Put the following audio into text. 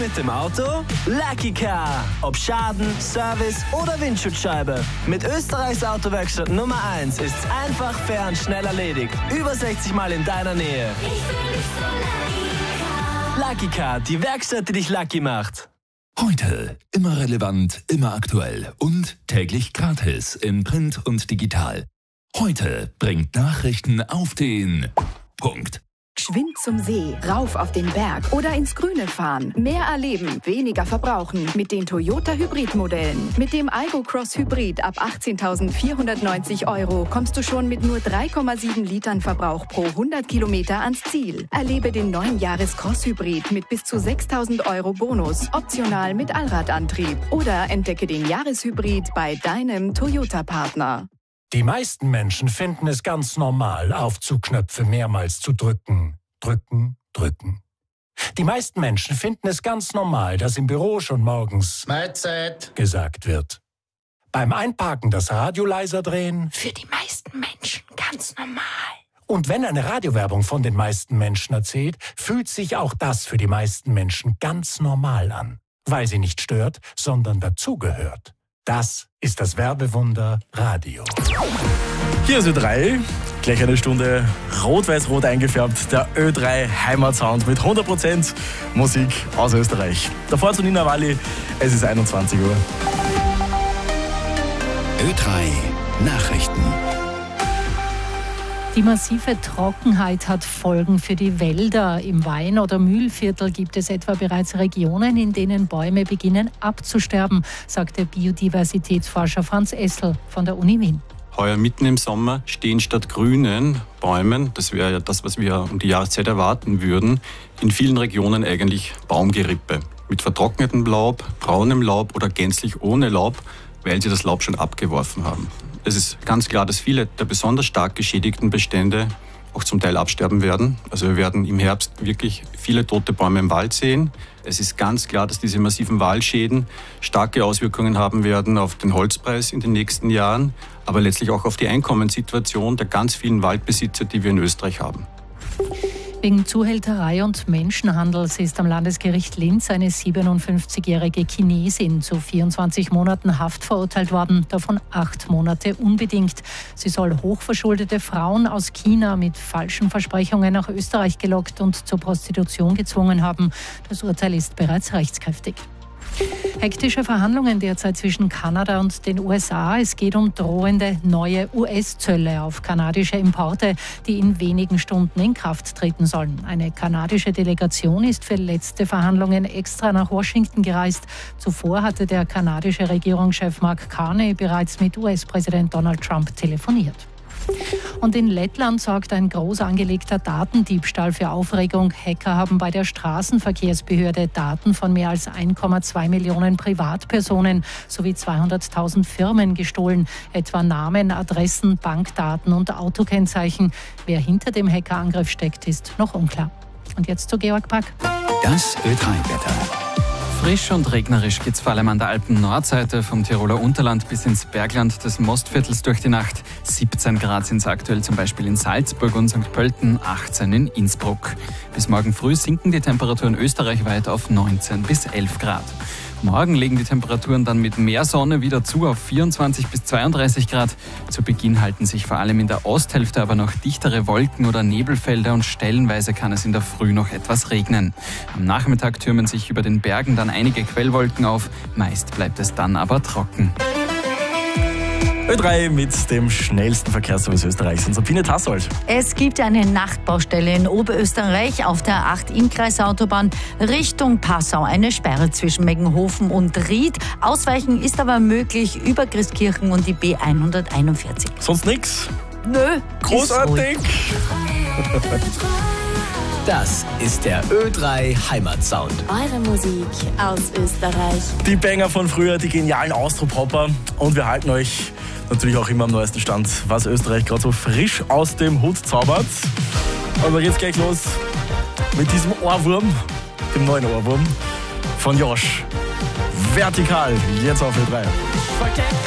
mit dem Auto? Lucky Car. Ob Schaden, Service oder Windschutzscheibe. Mit Österreichs Autowerkstatt Nummer 1 ist's einfach, fair und schnell erledigt. Über 60 Mal in deiner Nähe. Ich fühl mich so Lucky Car. Lucky Car, die Werkstatt, die dich lucky macht. Heute immer relevant, immer aktuell und täglich gratis in Print und digital. Heute bringt Nachrichten auf den Punkt. Geschwind zum See, rauf auf den Berg oder ins Grüne fahren. Mehr erleben, weniger verbrauchen mit den Toyota Hybrid-Modellen. Mit dem Aygo Cross Hybrid ab 18.490 € kommst du schon mit nur 3,7 Litern Verbrauch pro 100 Kilometer ans Ziel. Erlebe den neuen Jahres-Cross Hybrid mit bis zu 6.000 € Bonus, optional mit Allradantrieb. Oder entdecke den Jahreshybrid bei deinem Toyota-Partner. Die meisten Menschen finden es ganz normal, Aufzugknöpfe mehrmals zu drücken. Drücken, drücken. Die meisten Menschen finden es ganz normal, dass im Büro schon morgens Mahlzeit gesagt wird. Beim Einparken das Radio leiser drehen. Für die meisten Menschen ganz normal. Und wenn eine Radiowerbung von den meisten Menschen erzählt, fühlt sich auch das für die meisten Menschen ganz normal an. Weil sie nicht stört, sondern dazugehört. Das ist das Werbewunder Radio. Hier ist Ö3, gleich eine Stunde rot-weiß-rot eingefärbt, der Ö3 Heimatsound mit 100% Musik aus Österreich. Davor zu Nina Walli, es ist 21 Uhr. Ö3 Nachrichten. Die massive Trockenheit hat Folgen für die Wälder. Im Wein- oder Mühlviertel gibt es etwa bereits Regionen, in denen Bäume beginnen abzusterben, sagt der Biodiversitätsforscher Franz Essl von der Uni Wien. Heuer mitten im Sommer stehen statt grünen Bäumen, das wäre ja das, was wir um die Jahreszeit erwarten würden, in vielen Regionen eigentlich Baumgerippe. Mit vertrocknetem Laub, braunem Laub oder gänzlich ohne Laub, weil sie das Laub schon abgeworfen haben. Es ist ganz klar, dass viele der besonders stark geschädigten Bestände auch zum Teil absterben werden. Also wir werden im Herbst wirklich viele tote Bäume im Wald sehen. Es ist ganz klar, dass diese massiven Waldschäden starke Auswirkungen haben werden auf den Holzpreis in den nächsten Jahren, aber letztlich auch auf die Einkommenssituation der ganz vielen Waldbesitzer, die wir in Österreich haben. Wegen Zuhälterei und Menschenhandels ist am Landesgericht Linz eine 57-jährige Chinesin zu 24 Monaten Haft verurteilt worden, davon 8 Monate unbedingt. Sie soll hochverschuldete Frauen aus China mit falschen Versprechungen nach Österreich gelockt und zur Prostitution gezwungen haben. Das Urteil ist bereits rechtskräftig. Hektische Verhandlungen derzeit zwischen Kanada und den USA. Es geht um drohende neue US-Zölle auf kanadische Importe, die in wenigen Stunden in Kraft treten sollen. Eine kanadische Delegation ist für letzte Verhandlungen extra nach Washington gereist. Zuvor hatte der kanadische Regierungschef Mark Carney bereits mit US-Präsident Donald Trump telefoniert. Und in Lettland sorgt ein groß angelegter Datendiebstahl für Aufregung. Hacker haben bei der Straßenverkehrsbehörde Daten von mehr als 1,2 Millionen Privatpersonen sowie 200.000 Firmen gestohlen. Etwa Namen, Adressen, Bankdaten und Autokennzeichen. Wer hinter dem Hackerangriff steckt, ist noch unklar. Und jetzt zu Georg Pack. Das Ö3-Wetter. Frisch und regnerisch geht's vor allem an der Alpen-Nordseite vom Tiroler Unterland bis ins Bergland des Mostviertels durch die Nacht. 17 Grad sind es aktuell zum Beispiel in Salzburg und St. Pölten, 18 in Innsbruck. Bis morgen früh sinken die Temperaturen österreichweit auf 19 bis 11 Grad. Morgen legen die Temperaturen dann mit mehr Sonne wieder zu auf 24 bis 32 Grad. Zu Beginn halten sich vor allem in der Osthälfte aber noch dichtere Wolken- oder Nebelfelder und stellenweise kann es in der Früh noch etwas regnen. Am Nachmittag türmen sich über den Bergen dann einige Quellwolken auf. Meist bleibt es dann aber trocken. Ö3 mit dem schnellsten Verkehrsservice Österreichs und Sabine Tassold. Es gibt eine Nachtbaustelle in Oberösterreich auf der 8-Innkreisautobahn Richtung Passau. Eine Sperre zwischen Meggenhofen und Ried. Ausweichen ist aber möglich über Christkirchen und die B141. Sonst nix? Nö. Großartig. Das ist der Ö3 Heimatsound. Eure Musik aus Österreich. Die Banger von früher, die genialen Austropopper. Und wir halten euch natürlich auch immer am neuesten Stand, was Österreich gerade so frisch aus dem Hut zaubert. Und da geht's gleich los mit diesem Ohrwurm, dem neuen Ohrwurm von Josh. Vertikal, jetzt auf Ö3.